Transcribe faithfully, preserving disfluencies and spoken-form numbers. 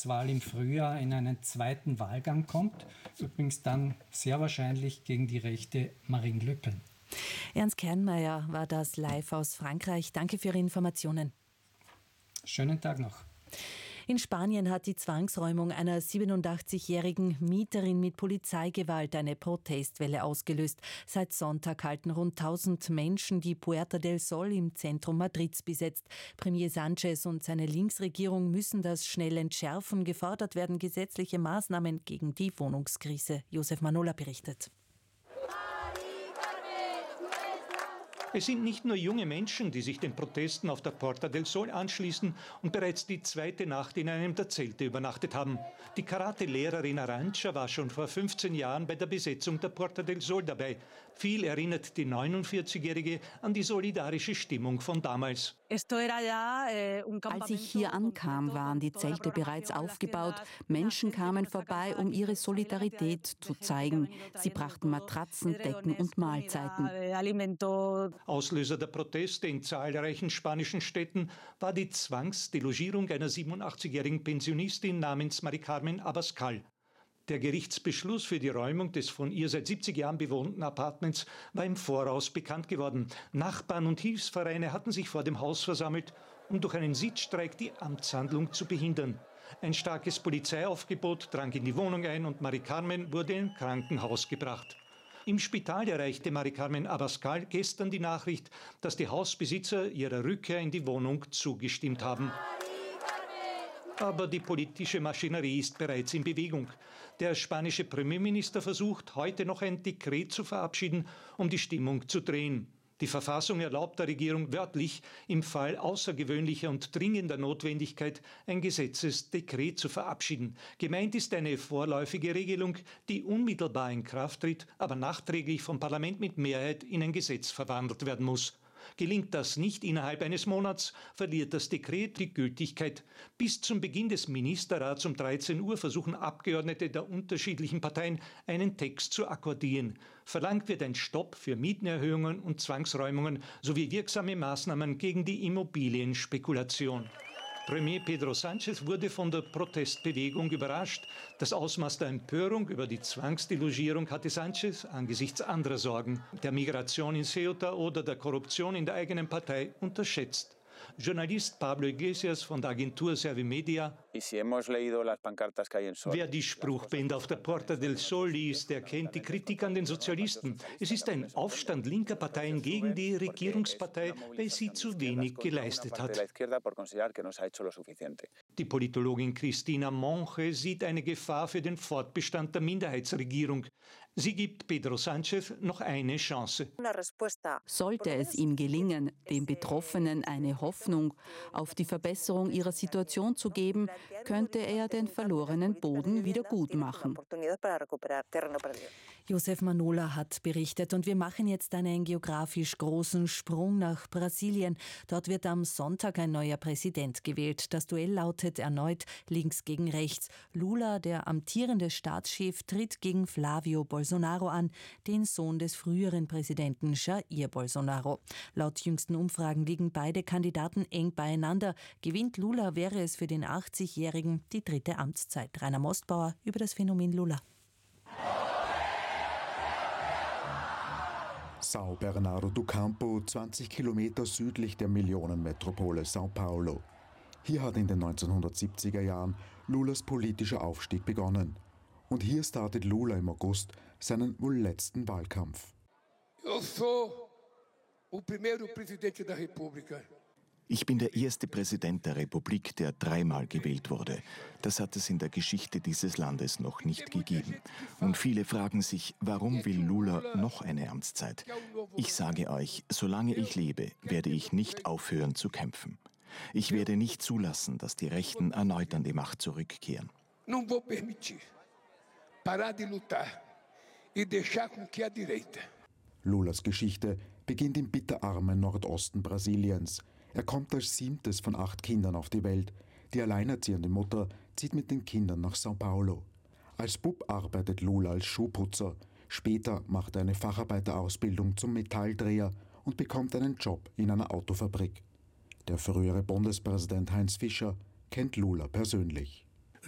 Landtagswahl im Frühjahr in einen zweiten Wahlgang kommt. Übrigens dann sehr wahrscheinlich gegen die rechte Marine Le Pen. Ernst Kernmeier war das live aus Frankreich. Danke für Ihre Informationen. Schönen Tag noch. In Spanien hat die Zwangsräumung einer siebenundachtzigjährigen Mieterin mit Polizeigewalt eine Protestwelle ausgelöst. Seit Sonntag halten rund tausend Menschen die Puerta del Sol im Zentrum Madrids besetzt. Premier Sánchez und seine Linksregierung müssen das schnell entschärfen. Gefordert werden gesetzliche Maßnahmen gegen die Wohnungskrise. Josef Manola berichtet. Es sind nicht nur junge Menschen, die sich den Protesten auf der Puerta del Sol anschließen und bereits die zweite Nacht in einem der Zelte übernachtet haben. Die Karate-Lehrerin Arantxa war schon vor fünfzehn Jahren bei der Besetzung der Puerta del Sol dabei. Viel erinnert die neunundvierzigjährige an die solidarische Stimmung von damals. Als ich hier ankam, waren die Zelte bereits aufgebaut. Menschen kamen vorbei, um ihre Solidarität zu zeigen. Sie brachten Matratzen, Decken und Mahlzeiten. Auslöser der Proteste in zahlreichen spanischen Städten war die Zwangsdelogierung einer siebenundachtzigjährigen Pensionistin namens Mari Carmen Abascal. Der Gerichtsbeschluss für die Räumung des von ihr seit siebzig Jahren bewohnten Appartements war im Voraus bekannt geworden. Nachbarn und Hilfsvereine hatten sich vor dem Haus versammelt, um durch einen Sitzstreik die Amtshandlung zu behindern. Ein starkes Polizeiaufgebot drang in die Wohnung ein und Mari Carmen wurde in ein Krankenhaus gebracht. Im Spital erreichte Mari Carmen Abascal gestern die Nachricht, dass die Hausbesitzer ihrer Rückkehr in die Wohnung zugestimmt haben. Aber die politische Maschinerie ist bereits in Bewegung. Der spanische Premierminister versucht, heute noch ein Dekret zu verabschieden, um die Stimmung zu drehen. Die Verfassung erlaubt der Regierung wörtlich, im Fall außergewöhnlicher und dringender Notwendigkeit ein Gesetzesdekret zu verabschieden. Gemeint ist eine vorläufige Regelung, die unmittelbar in Kraft tritt, aber nachträglich vom Parlament mit Mehrheit in ein Gesetz verwandelt werden muss. Gelingt das nicht innerhalb eines Monats, verliert das Dekret die Gültigkeit. Bis zum Beginn des Ministerrats um dreizehn Uhr versuchen Abgeordnete der unterschiedlichen Parteien, einen Text zu akkordieren. Verlangt wird ein Stopp für Mietenerhöhungen und Zwangsräumungen sowie wirksame Maßnahmen gegen die Immobilienspekulation. Premier Pedro Sánchez wurde von der Protestbewegung überrascht. Das Ausmaß der Empörung über die Zwangsdelogierung hatte Sánchez angesichts anderer Sorgen, der Migration in Ceuta oder der Korruption in der eigenen Partei, unterschätzt. Journalist Pablo Iglesias von der Agentur Servimedia. Wer die Spruchbänder auf der Puerta del Sol liest, der kennt die Kritik an den Sozialisten. Es ist ein Aufstand linker Parteien gegen die Regierungspartei, weil sie zu wenig geleistet hat. Die Politologin Cristina Monge sieht eine Gefahr für den Fortbestand der Minderheitsregierung. Sie gibt Pedro Sánchez noch eine Chance. Sollte es ihm gelingen, den Betroffenen eine Hoffnung auf die Verbesserung ihrer Situation zu geben, könnte er den verlorenen Boden wieder gut machen. Josef Manola hat berichtet und wir machen jetzt einen geografisch großen Sprung nach Brasilien. Dort wird am Sonntag ein neuer Präsident gewählt. Das Duell lautet erneut links gegen rechts. Lula, der amtierende Staatschef, tritt gegen Flávio Bolsonaro an, den Sohn des früheren Präsidenten Jair Bolsonaro. Laut jüngsten Umfragen liegen beide Kandidaten eng beieinander. Gewinnt Lula, wäre es für den achtzigjährigen die dritte Amtszeit. Rainer Mostbauer über das Phänomen Lula. São Bernardo do Campo, zwanzig Kilometer südlich der Millionenmetropole São Paulo. Hier hat in den neunzehnhundertsiebziger Jahren Lulas politischer Aufstieg begonnen. Und hier startet Lula im August seinen wohl letzten Wahlkampf. Eu sou o primeiro presidente da República. Ich bin der erste Präsident der Republik, der dreimal gewählt wurde. Das hat es in der Geschichte dieses Landes noch nicht gegeben. Und viele fragen sich, warum will Lula noch eine Amtszeit? Ich sage euch, solange ich lebe, werde ich nicht aufhören zu kämpfen. Ich werde nicht zulassen, dass die Rechten erneut an die Macht zurückkehren. Não vou permitir parar de lutar e deixar com que a direita. Lulas Geschichte beginnt im bitterarmen Nordosten Brasiliens. Er kommt als siebtes von acht Kindern auf die Welt. Die alleinerziehende Mutter zieht mit den Kindern nach São Paulo. Als Bub arbeitet Lula als Schuhputzer. Später macht er eine Facharbeiterausbildung zum Metalldreher und bekommt einen Job in einer Autofabrik. Der frühere Bundespräsident Heinz Fischer kennt Lula persönlich.